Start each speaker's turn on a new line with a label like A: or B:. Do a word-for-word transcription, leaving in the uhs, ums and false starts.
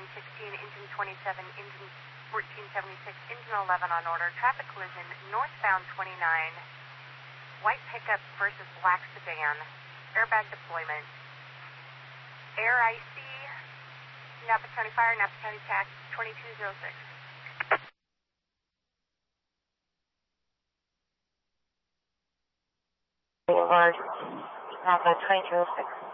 A: sixteen, engine twenty-seven, engine fourteen seventy-six, engine eleven on order. Traffic collision, northbound twenty-nine, white pickup versus black sedan. Airbag deployment. Air I C, Napa County Fire, Napa County Tax, twenty-two oh six.
B: Boulevard, Napa twenty-two oh six.